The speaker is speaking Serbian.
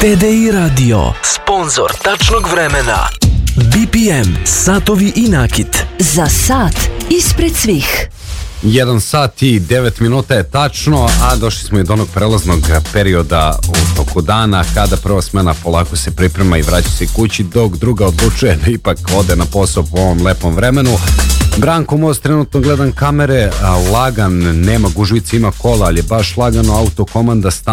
TDI Radio, sponsor tačnog vremena. BPM, satovi i nakit. Za sat ispred svih. 1 sat i 9 minuta je tačno, a došli smo i do onog prelaznog perioda u toku dana kada prva smena polako se priprema i vraća se kući, dok druga odlučuje da ipak ode na posao po ovom lepom vremenu. Branko Most, trenutno gledam kamere, lagan, nema gužvice, ima kola, ali je baš lagano, autokomanda